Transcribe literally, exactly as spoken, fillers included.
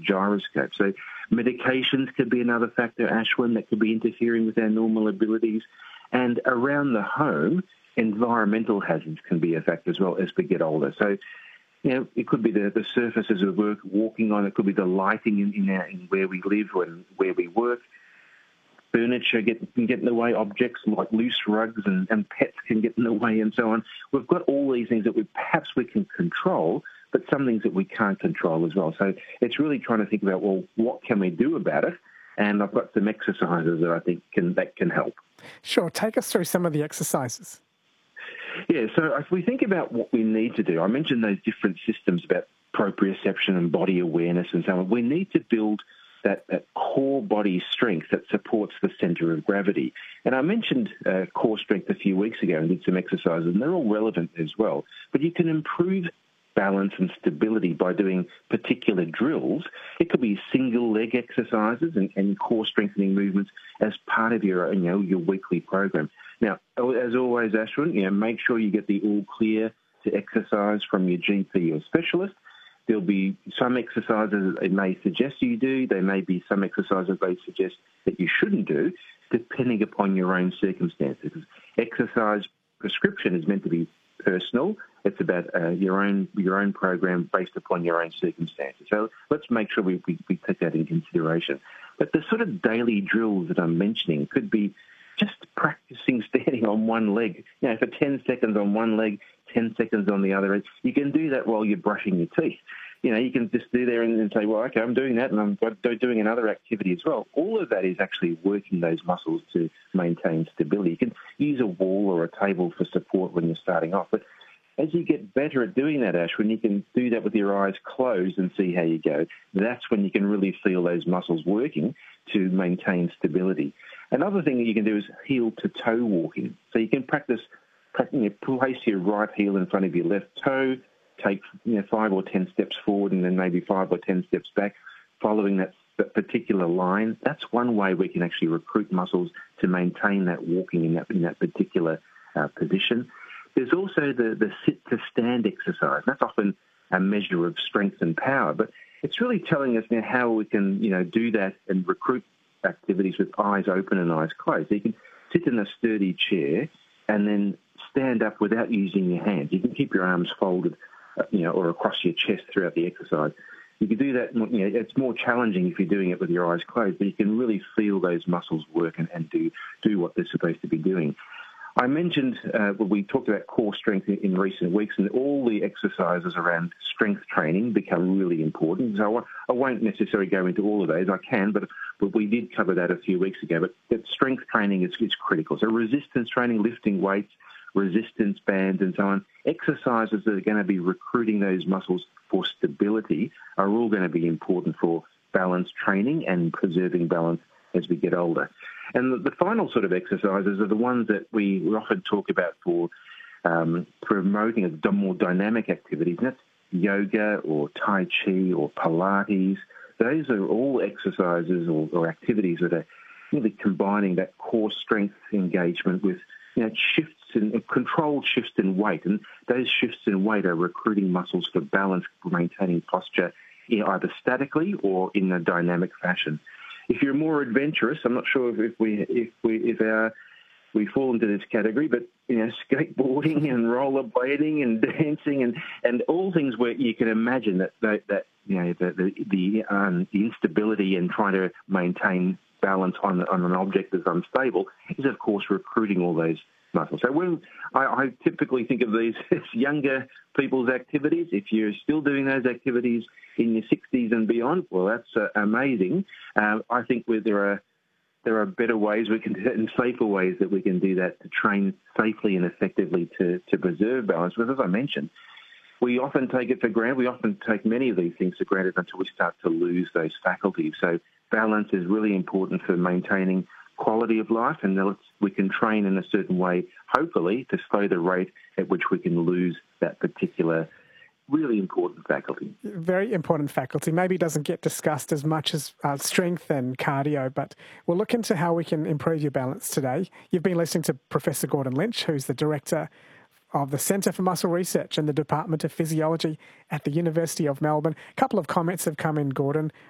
gyroscope. So medications could be another factor, Ashwin, that could be interfering with our normal abilities. And around the home, environmental hazards can be a factor as well as we get older. So, you know, it could be the, the surfaces of work, walking on, it could be the lighting in, in, our, in where we live and where we work. Furniture get, can get in the way, objects like loose rugs and, and pets can get in the way and so on. We've got all these things that we perhaps we can control, but some things that we can't control as well. So it's really trying to think about, well, what can we do about it? And I've got some exercises that I think can that can help. Sure. Take us through some of the exercises. Yeah, so if we think about what we need to do, I mentioned those different systems about proprioception and body awareness and so on. We need to build that, that core body strength that supports the centre of gravity. And I mentioned uh, core strength a few weeks ago and did some exercises, and they're all relevant as well. But you can improve balance and stability by doing particular drills. It could be single leg exercises and, and core strengthening movements as part of your, you know, your weekly program. Now, as always, Ashwin, you know, make sure you get the all clear to exercise from your G P or specialist. There'll be some exercises it may suggest you do. There may be some exercises they suggest that you shouldn't do, depending upon your own circumstances. Exercise prescription is meant to be personal. It's about uh, your own your own program based upon your own circumstances. So let's make sure we, we, we take that in consideration. But the sort of daily drills that I'm mentioning could be just practicing standing on one leg. You know, for ten seconds on one leg, ten seconds on the other. You can do that while you're brushing your teeth. You know, you can just do there and, and say, well, okay, I'm doing that and I'm doing another activity as well. All of that is actually working those muscles to maintain stability. You can use a wall or a table for support when you're starting off. But as you get better at doing that, Ashwin, you can do that with your eyes closed and see how you go. That's when you can really feel those muscles working to maintain stability. Another thing that you can do is heel-to-toe walking. So you can practice, you know, place your right heel in front of your left toe, take you know, five or ten steps forward and then maybe five or ten steps back, following that particular line. That's one way we can actually recruit muscles to maintain that walking in that, in that particular uh, position. There's also the, the sit-to-stand exercise. That's often a measure of strength and power, but it's really telling us now how we can, you know, do that and recruit activities with eyes open and eyes closed. So you can sit in a sturdy chair and then stand up without using your hands. You can keep your arms folded, uh, you know, or across your chest throughout the exercise. You can do that, you know, it's more challenging if you're doing it with your eyes closed, but you can really feel those muscles work and, and do, do what they're supposed to be doing. I mentioned, uh, well, we talked about core strength in, in recent weeks, and all the exercises around strength training become really important. So I, I won't necessarily go into all of those. I can, but, but we did cover that a few weeks ago. But, but strength training is, is critical. So resistance training, lifting weights, resistance bands and so on, exercises that are going to be recruiting those muscles for stability are all going to be important for balance training and preserving balance as we get older. And the, the final sort of exercises are the ones that we often talk about for um, promoting a more dynamic activities, and that's yoga or Tai Chi or Pilates. Those are all exercises or, or activities that are really combining that core strength engagement with, you know, shifts in controlled shifts in weight, and those shifts in weight are recruiting muscles for balance, maintaining posture, you know, either statically or in a dynamic fashion. If you're more adventurous, I'm not sure if we if we if our we fall into this category, but you know, skateboarding and rollerblading and dancing and, and all things where you can imagine that that, that you know the the the, um, the instability and trying to maintain balance on on an object that's unstable is of course recruiting all those muscles. So when I, I typically think of these as younger people's activities. If you're still doing those activities in your sixties and beyond, well, that's uh, amazing. Uh, I think where there are there are better ways we can do that and safer ways that we can do that to train safely and effectively to, to preserve balance. Because as I mentioned, we often take it for granted. We often take many of these things for granted until we start to lose those faculties. So balance is really important for maintaining quality of life, and we can train in a certain way, hopefully, to slow the rate at which we can lose that particular really important faculty. Very important faculty. Maybe doesn't get discussed as much as uh, strength and cardio, but we'll look into how we can improve your balance today. You've been listening to Professor Gordon Lynch, who's the Director of the Centre for Muscle Research in the Department of Physiology at the University of Melbourne. A couple of comments have come in, Gordon.